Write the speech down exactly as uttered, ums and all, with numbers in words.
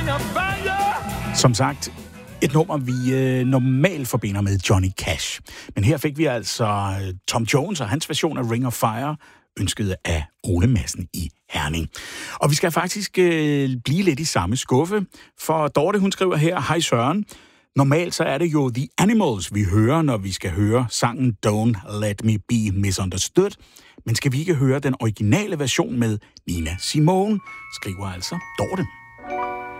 Som sagt, et nummer, vi øh, normalt forbinder med Johnny Cash. Men her fik vi altså øh, Tom Jones og hans version af Ring of Fire, ønsket af Ole Madsen i Herning. Og vi skal faktisk øh, blive lidt i samme skuffe, for Dorte, hun skriver her, hej Søren. Normalt så er det jo The Animals, vi hører, når vi skal høre sangen Don't Let Me Be Misunderstood. Men skal vi ikke høre den originale version med Nina Simone, skriver altså Dorte.